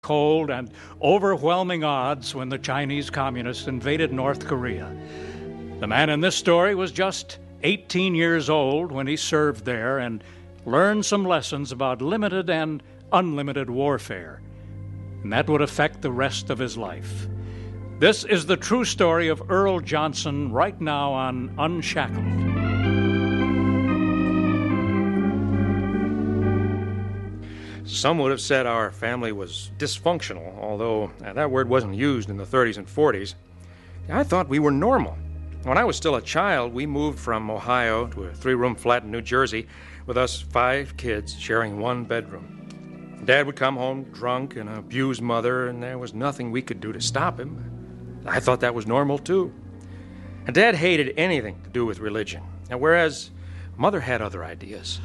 cold and overwhelming odds when the Chinese communists invaded North Korea. The man in this story was just 18 years old when he served there and learned some lessons about limited and unlimited warfare. And that would affect the rest of his life. This is the true story of Earl Johnson right now on Unshackled. Some would have said our family was dysfunctional, although that word wasn't used in the 30s and 40s. I thought we were normal. When I was still a child, we moved from Ohio to a 3-room flat in New Jersey with us 5 kids sharing one bedroom. Dad would come home drunk and abuse Mother, and there was nothing we could do to stop him. I thought that was normal, too. And Dad hated anything to do with religion, whereas Mother had other ideas.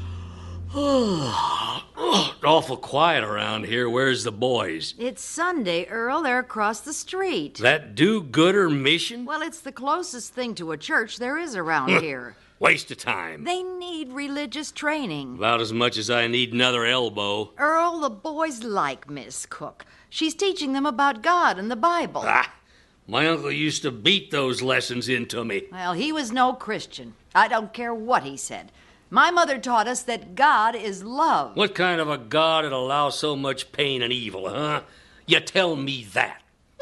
Awful quiet around here. Where's the boys? It's Sunday, Earl. They're across the street. That do-gooder mission? Well, it's the closest thing to a church there is around here. Waste of time. They need religious training. About as much as I need another elbow. Earl, the boys like Miss Cook. She's teaching them about God and the Bible. My uncle used to beat those lessons into me. Well, he was no Christian. I don't care what he said. My mother taught us that God is love. What kind of a God would allow so much pain and evil, huh? You tell me that.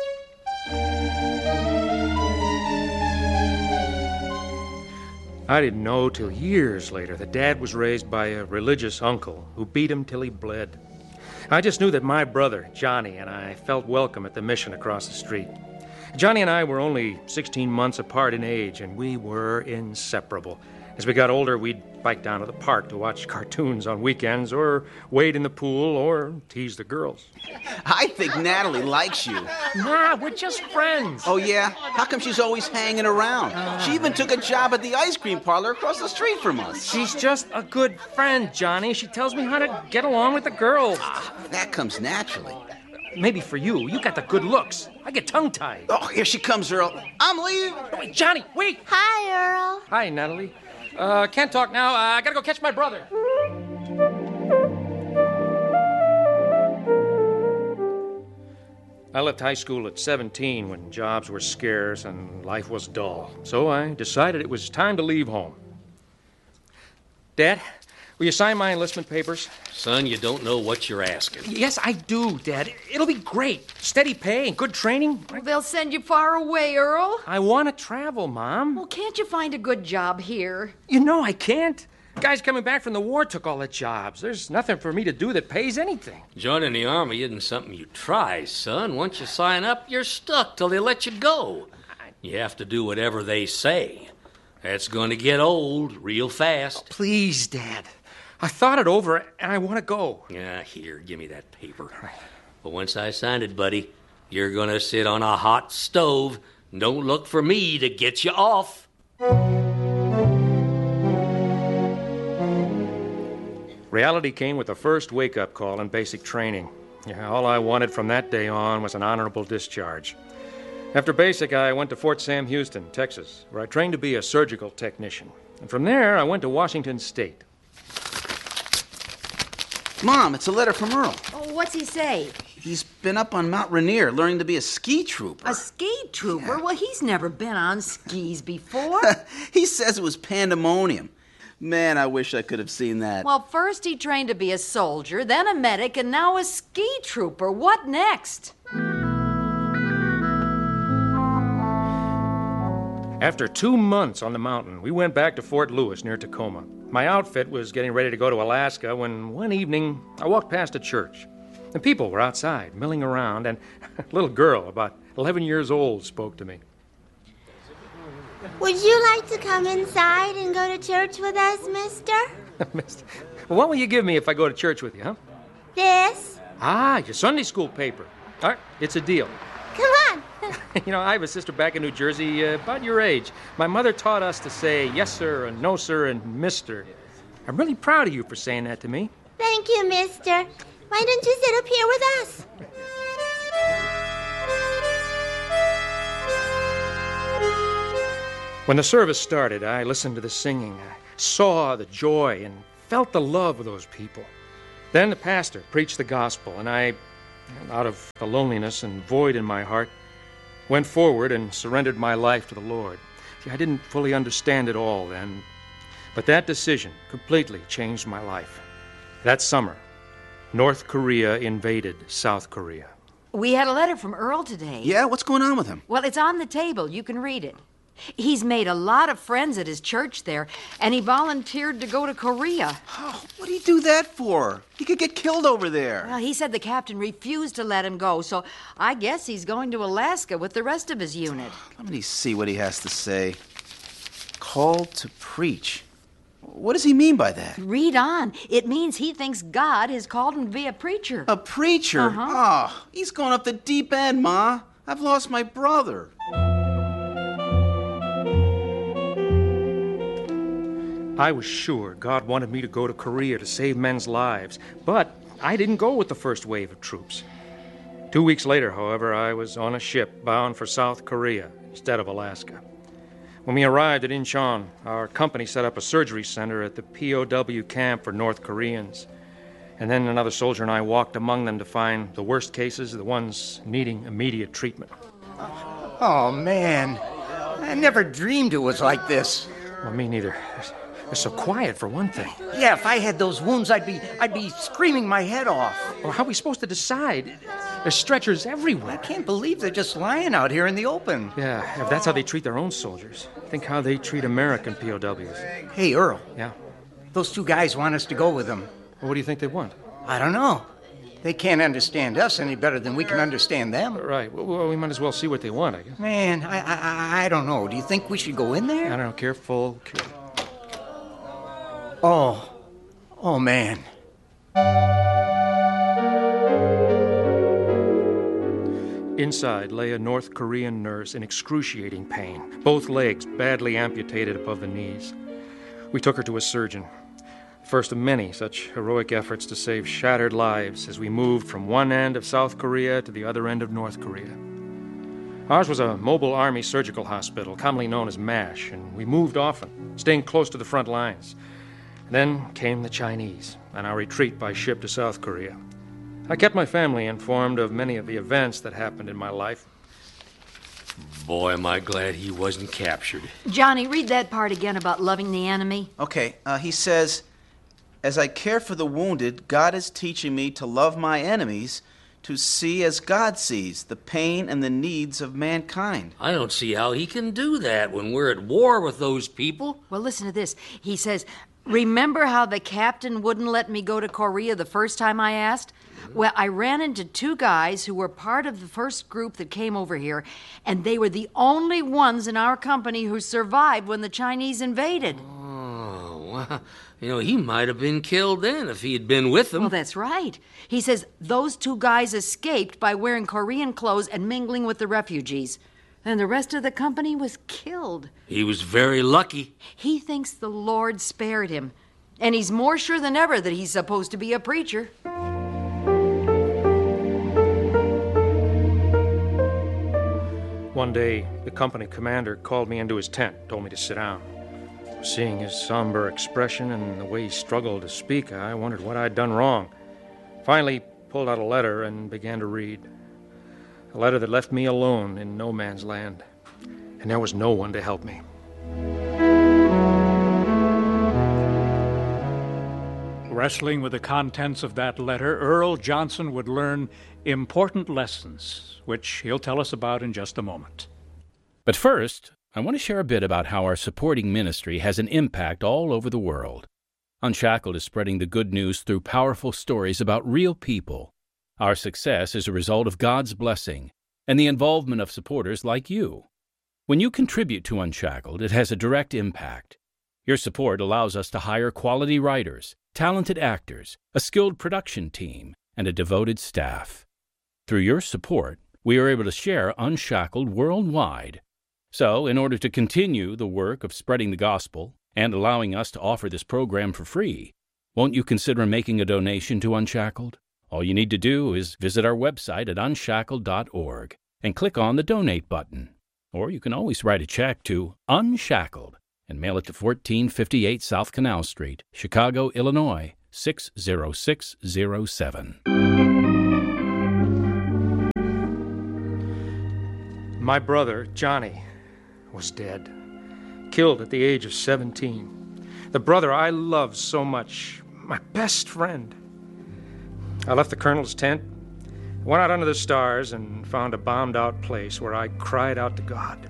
I didn't know till years later that Dad was raised by a religious uncle who beat him till he bled. I just knew that my brother, Johnny, and I felt welcome at the mission across the street. Johnny and I were only 16 months apart in age, and we were inseparable. As we got older, we'd bike down to the park to watch cartoons on weekends, or wade in the pool, or tease the girls. I think Natalie likes you. Nah, we're just friends. Oh, yeah? How come she's always hanging around? She even took a job at the ice cream parlor across the street from us. She's just a good friend, Johnny. She tells me how to get along with the girls. That comes naturally. Maybe for you. You got the good looks. I get tongue-tied. Oh, here she comes, Earl. I'm leaving. Wait, Johnny, wait. Hi, Earl. Hi, Natalie. Can't talk now. I gotta go catch my brother. I left high school at 17 when jobs were scarce and life was dull. So I decided it was time to leave home. Dad, will you sign my enlistment papers? Son, you don't know what you're asking. Yes, I do, Dad. It'll be great. Steady pay and good training. Well, they'll send you far away, Earl. I want to travel, Mom. Well, can't you find a good job here? You know I can't. Guys coming back from the war took all the jobs. There's nothing for me to do that pays anything. Joining the Army isn't something you try, son. Once you sign up, you're stuck till they let you go. You have to do whatever they say. That's going to get old real fast. Please, Dad. I thought it over, and I want to go. Yeah, here, give me that paper. But once I signed it, buddy, you're going to sit on a hot stove. Don't look for me to get you off. Reality came with the first wake-up call in basic training. Yeah, all I wanted from that day on was an honorable discharge. After basic, I went to Fort Sam Houston, Texas, where I trained to be a surgical technician. And from there, I went to Washington State. Mom, it's a letter from Earl. Oh, what's he say? He's been up on Mount Rainier learning to be a ski trooper. A ski trooper? Yeah. Well, he's never been on skis before. He says it was pandemonium. Man, I wish I could have seen that. Well, first he trained to be a soldier, then a medic, and now a ski trooper. What next? After 2 months on the mountain, we went back to Fort Lewis near Tacoma. My outfit was getting ready to go to Alaska when one evening I walked past a church. The people were outside, milling around, and a little girl about 11 years old spoke to me. Would you like to come inside and go to church with us, mister? Mister, what will you give me if I go to church with you, huh? This. Your Sunday school paper. All right, it's a deal. Come on. You know, I have a sister back in New Jersey about your age. My mother taught us to say yes, sir, and no, sir, and mister. I'm really proud of you for saying that to me. Thank you, mister. Why don't you sit up here with us? When the service started, I listened to the singing. I saw the joy and felt the love of those people. Then the pastor preached the gospel, and I And out of the loneliness and void in my heart, went forward and surrendered my life to the Lord. See, I didn't fully understand it all then, but that decision completely changed my life. That summer, North Korea invaded South Korea. We had a letter from Earl today. Yeah, what's going on with him? Well, it's on the table. You can read it. He's made a lot of friends at his church there, and he volunteered to go to Korea. Oh, what did he do that for? He could get killed over there. Well, he said the captain refused to let him go, so I guess he's going to Alaska with the rest of his unit. Let me see what he has to say. Called to preach. What does he mean by that? Read on. It means he thinks God has called him to be a preacher. A preacher? Uh-huh. Oh, he's going up the deep end, Ma. I've lost my brother. I was sure God wanted me to go to Korea to save men's lives, but I didn't go with the first wave of troops. 2 weeks later, however, I was on a ship bound for South Korea instead of Alaska. When we arrived at Incheon, our company set up a surgery center at the POW camp for North Koreans. And then another soldier and I walked among them to find the worst cases, the ones needing immediate treatment. Oh, man. I never dreamed it was like this. Well, me neither. They're so quiet, for one thing. Yeah, if I had those wounds, I'd be screaming my head off. Well, how are we supposed to decide? There's stretchers everywhere. I can't believe they're just lying out here in the open. Yeah, if that's how they treat their own soldiers, think how they treat American POWs. Hey, Earl. Yeah? Those two guys want us to go with them. Well, what do you think they want? I don't know. They can't understand us any better than we can understand them. Right. Well, we might as well see what they want, I guess. Man, I don't know. Do you think we should go in there? I don't know. Careful. Oh, man. Inside lay a North Korean nurse in excruciating pain, both legs badly amputated above the knees. We took her to a surgeon. First of many such heroic efforts to save shattered lives as we moved from one end of South Korea to the other end of North Korea. Ours was a mobile army surgical hospital, commonly known as MASH, and we moved often, staying close to the front lines. Then came the Chinese, and our retreat by ship to South Korea. I kept my family informed of many of the events that happened in my life. Boy, am I glad he wasn't captured. Johnny, read that part again about loving the enemy. Okay, he says, as I care for the wounded, God is teaching me to love my enemies, to see as God sees the pain and the needs of mankind. I don't see how he can do that when we're at war with those people. Well, listen to this. He says, remember how the captain wouldn't let me go to Korea the first time I asked? Well, I ran into two guys who were part of the first group that came over here, and they were the only ones in our company who survived when the Chinese invaded. Oh, well, he might have been killed then if he had been with them. Well, that's right. He says those two guys escaped by wearing Korean clothes and mingling with the refugees. And the rest of the company was killed. He was very lucky. He thinks the Lord spared him. And he's more sure than ever that he's supposed to be a preacher. One day, the company commander called me into his tent, told me to sit down. Seeing his somber expression and the way he struggled to speak, I wondered what I'd done wrong. Finally, pulled out a letter and began to read. A letter that left me alone in no man's land, and there was no one to help me. Wrestling with the contents of that letter, Earl Johnson would learn important lessons, which he'll tell us about in just a moment. But first, I want to share a bit about how our supporting ministry has an impact all over the world. Unshackled is spreading the good news through powerful stories about real people. Our success is a result of God's blessing and the involvement of supporters like you. When you contribute to Unshackled, it has a direct impact. Your support allows us to hire quality writers, talented actors, a skilled production team, and a devoted staff. Through your support, we are able to share Unshackled worldwide. So, in order to continue the work of spreading the gospel and allowing us to offer this program for free, won't you consider making a donation to Unshackled? All you need to do is visit our website at unshackled.org and click on the Donate button. Or you can always write a check to Unshackled and mail it to 1458 South Canal Street, Chicago, Illinois, 60607. My brother, Johnny, was dead, killed at the age of 17. The brother I loved so much, my best friend. I left the colonel's tent, went out under the stars, and found a bombed-out place where I cried out to God.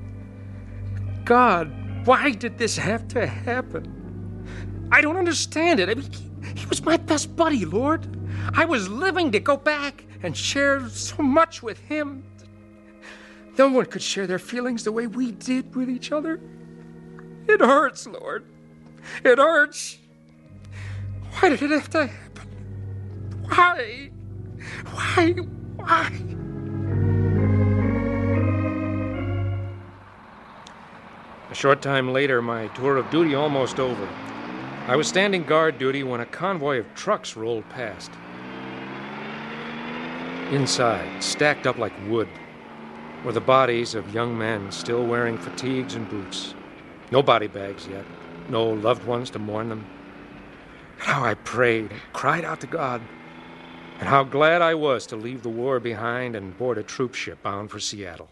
God, why did this have to happen? I don't understand it. I mean, he was my best buddy, Lord. I was living to go back and share so much with him. No one could share their feelings the way we did with each other. It hurts, Lord. It hurts. Why did it have to happen? Why? Why? A short time later, my tour of duty almost over. I was standing guard duty when a convoy of trucks rolled past. Inside, stacked up like wood, were the bodies of young men still wearing fatigues and boots. No body bags yet, no loved ones to mourn them. How I prayed and cried out to God, and how glad I was to leave the war behind and board a troop ship bound for Seattle.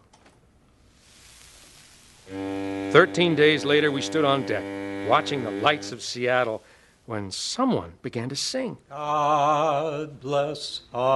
13 days later, we stood on deck, watching the lights of Seattle, when someone began to sing. God bless